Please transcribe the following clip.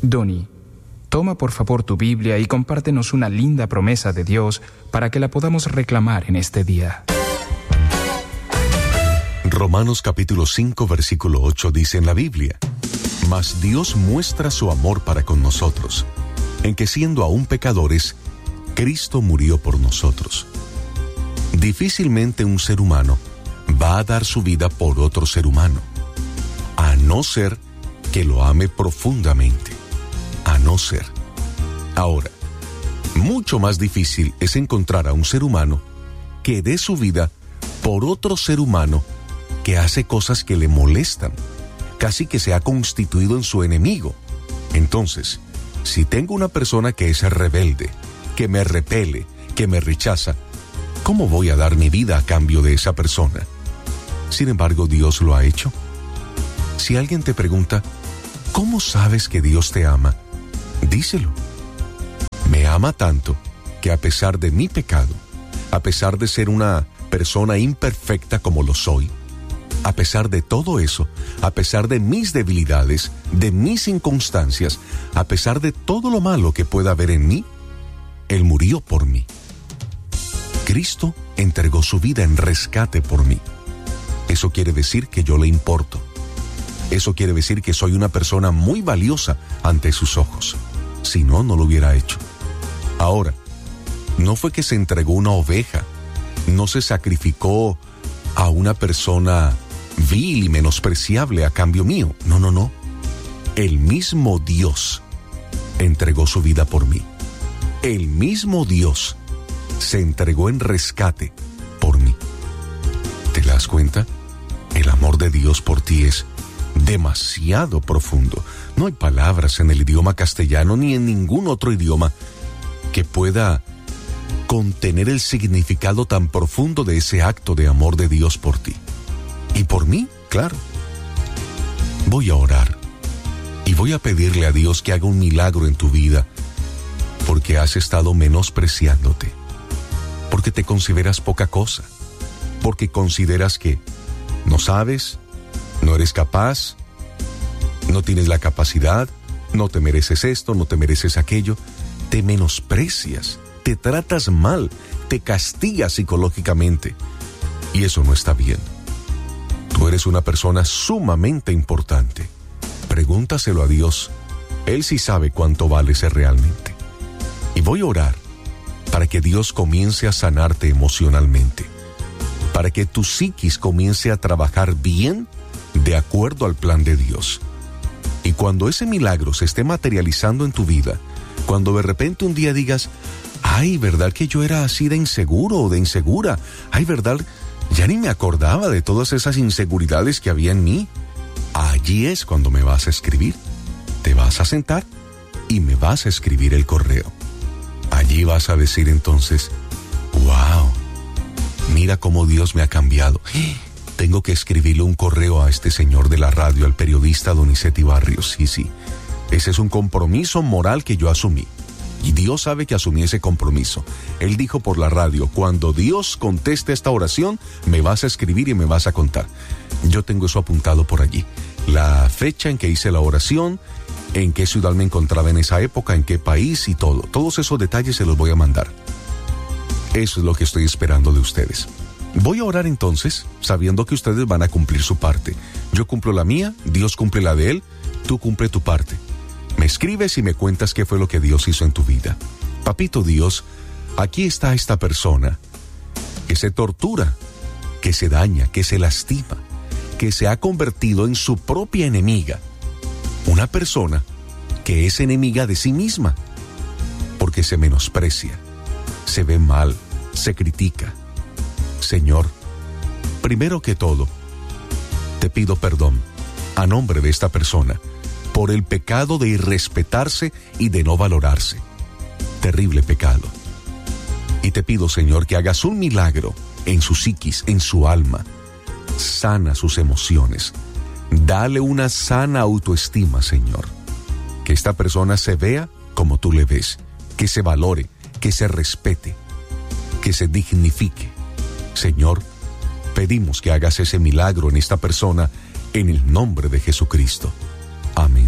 Donnie, toma por favor tu Biblia y compártenos una linda promesa de Dios para que la podamos reclamar en este día. Romanos capítulo 5, versículo 8 dice en la Biblia: Mas Dios muestra su amor para con nosotros, en que siendo aún pecadores, Cristo murió por nosotros. Difícilmente un ser humano va a dar su vida por otro ser humano, a no ser que lo ame profundamente, a no ser. Ahora, mucho más difícil es encontrar a un ser humano que dé su vida por otro ser humano que hace cosas que le molestan, casi que se ha constituido en su enemigo. Entonces, si tengo una persona que es rebelde, que me repele, que me rechaza, ¿cómo voy a dar mi vida a cambio de esa persona? Sin embargo, Dios lo ha hecho. Si alguien te pregunta, ¿cómo sabes que Dios te ama? Díselo. Me ama tanto que a pesar de mi pecado, a pesar de ser una persona imperfecta como lo soy, a pesar de todo eso, a pesar de mis debilidades, de mis inconstancias, a pesar de todo lo malo que pueda haber en mí, Él murió por mí. Cristo entregó su vida en rescate por mí. Eso quiere decir que yo le importo. Eso quiere decir que soy una persona muy valiosa ante sus ojos. Si no, no lo hubiera hecho. Ahora, no fue que se entregó una oveja, no se sacrificó a una persona vil y menospreciable a cambio mío. No, no, no. El mismo Dios entregó su vida por mí. El mismo Dios se entregó en rescate por mí. ¿Te das cuenta? El amor de Dios por ti es demasiado profundo. No hay palabras en el idioma castellano ni en ningún otro idioma que pueda contener el significado tan profundo de ese acto de amor de Dios por ti. Y por mí, claro. Voy a orar y voy a pedirle a Dios que haga un milagro en tu vida, porque has estado menospreciándote, porque te consideras poca cosa, porque consideras que no sabes, no eres capaz, no tienes la capacidad, no te mereces esto, no te mereces aquello. Te menosprecias, te tratas mal, te castigas psicológicamente, y eso no está bien. Tú eres una persona sumamente importante. Pregúntaselo a Dios. Él sí sabe cuánto vales realmente. Y voy a orar para que Dios comience a sanarte emocionalmente, para que tu psiquis comience a trabajar bien de acuerdo al plan de Dios. Y cuando ese milagro se esté materializando en tu vida, cuando de repente un día digas, ay, ¿verdad que yo era así de inseguro o de insegura? Ay, ¿verdad? Ya ni me acordaba de todas esas inseguridades que había en mí. Allí es cuando me vas a escribir. Te vas a sentar y me vas a escribir el correo. Allí vas a decir entonces, wow, mira cómo Dios me ha cambiado. Tengo que escribirle un correo a este señor de la radio, al periodista Donizetti Barrios. Sí. Ese es un compromiso moral que yo asumí. Y Dios sabe que asumí ese compromiso. Él dijo por la radio, cuando Dios conteste esta oración, me vas a escribir y me vas a contar. Yo tengo eso apuntado por allí. La fecha en que hice la oración, en qué ciudad me encontraba en esa época, en qué país y todo. Todos esos detalles se los voy a mandar. Eso es lo que estoy esperando de ustedes. Voy a orar entonces, sabiendo que ustedes van a cumplir su parte. Yo cumplo la mía, Dios cumple la de Él, tú cumple tu parte. Me escribes y me cuentas qué fue lo que Dios hizo en tu vida. Papito Dios, aquí está esta persona que se tortura, que se daña, que se lastima, que se ha convertido en su propia enemiga. Una persona que es enemiga de sí misma, porque se menosprecia, se ve mal, se critica. Señor, primero que todo, te pido perdón a nombre de esta persona por el pecado de irrespetarse y de no valorarse. Terrible pecado. Y te pido, Señor, que hagas un milagro en su psiquis, en su alma. Sana sus emociones. Dale una sana autoestima, Señor. Que esta persona se vea como tú le ves, que se valore, que se respete, que se dignifique. Señor, pedimos que hagas ese milagro en esta persona en el nombre de Jesucristo.